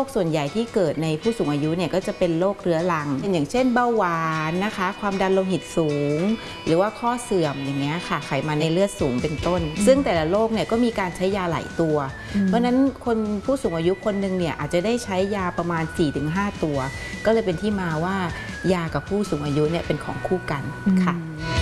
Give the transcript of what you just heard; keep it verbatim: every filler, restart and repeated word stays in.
ส่วนใหญ่ที่เกิดในผู้สูงอายุเนี่ยก็จะเป็นโรคเรื้อรังอย่างเช่นเบาหวานนะคะความดันโลหิตสูงหรือว่าข้อเสื่อมอย่างเงี้ยค่ะไขมันในเลือดสูงเป็นต้นซึ่งแต่ละโรคเนี่ยก็มีการใช้ยาหลายตัวเพราะฉะนั้นคนผู้สูงอายุคนหนึ่งเนี่ยอาจจะได้ใช้ยาประมาณ สี่ถึงห้า ตัวก็เลยเป็นที่มาว่ายากับผู้สูงอายุเนี่ยเป็นของคู่กันค่ะ